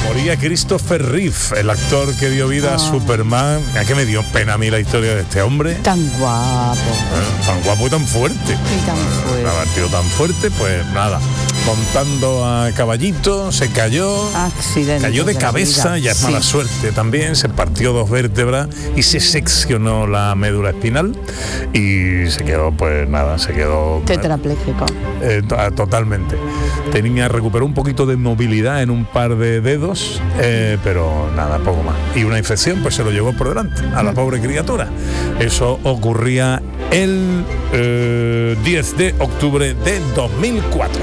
Moría Christopher Reeve, el actor que dio vida a Superman. ¿A qué me dio pena a mí la historia de este hombre? Tan guapo. Tan guapo y tan fuerte. Y tan fuerte. Nada, tío, tan fuerte, pues nada. Montando a caballito, se cayó. Accidente. Cayó de cabeza, ya es mala suerte también. Se partió 2 vértebras y se seccionó la médula espinal. Y se quedó, pues nada, se quedó... Tetrapléjico. Totalmente. Recuperó un poquito de movilidad en un par de dedos, pero nada, poco más. Y una infección, pues se lo llevó por delante a la pobre criatura. Eso ocurría el 10 de octubre de 2004.